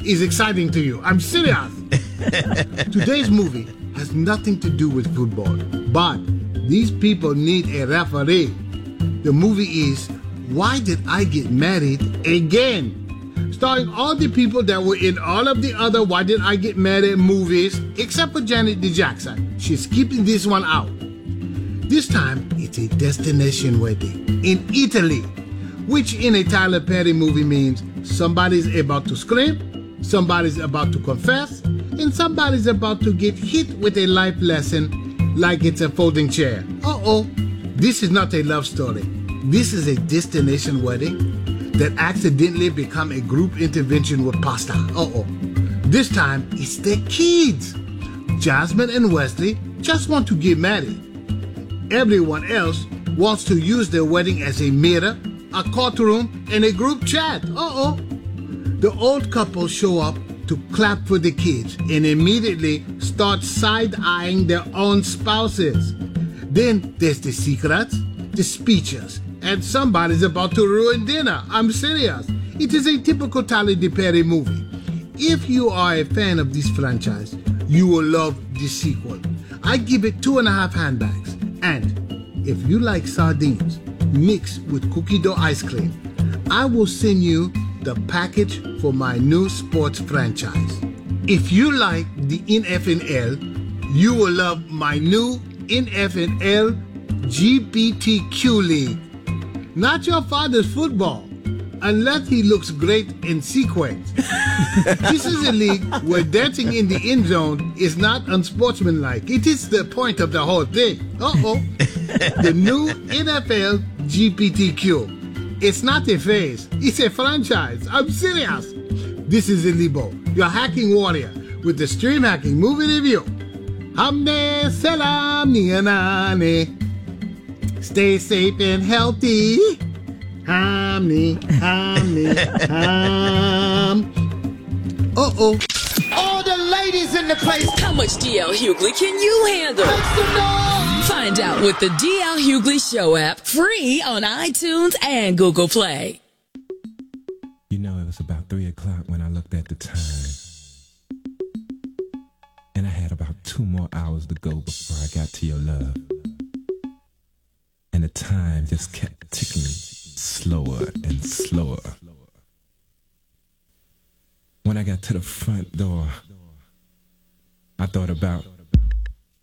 is exciting to you. I'm serious. Today's movie has nothing to do with football, but these people need a referee. The movie is Why Did I Get Married Again? Starring all the people that were in all of the other Why Did I Get Married movies, except for Janet D. Jackson. She's keeping this one out. This time, it's a destination wedding in Italy, which in a Tyler Perry movie means somebody's about to scream, somebody's about to confess, and somebody's about to get hit with a life lesson like it's a folding chair. Uh-oh, this is not a love story. This is a destination wedding that accidentally become a group intervention with pasta. Uh-oh. This time, it's their kids. Jasmine and Wesley just want to get married. Everyone else wants to use their wedding as a mirror, a courtroom, and a group chat. Uh-oh. The old couple show up to clap for the kids and immediately start side-eyeing their own spouses. Then there's the secrets, the speeches, and somebody's about to ruin dinner. I'm serious. It is a typical Tyler Perry movie. If you are a fan of this franchise, you will love the sequel. I give it 2.5 handbags. And if you like sardines mixed with cookie dough ice cream, I will send you the package for my new sports franchise. If you like the NFL, you will love my new NFL GPTQ League. Not your father's football, unless he looks great in sequence. This is a league where dancing in the end zone is not unsportsmanlike. It is the point of the whole thing. Uh-oh. The new NFL GPTQ. It's not a phase. It's a franchise. I'm serious. This is Ilibo, your hacking warrior, with the Stream Hacking Movie Review. Hamne salam nianane. Stay safe and healthy. Hamni, hamni, ham. Uh-oh. All the ladies in the place. How much DL Hughley can you handle? Make some noise. Find out with the DL Hughley Show app, free on iTunes and Google Play. You know, it was about 3 o'clock when I looked at the time. And I had about 2 more hours to go before I got to your love. And the time just kept ticking slower and slower. When I got to the front door, I thought about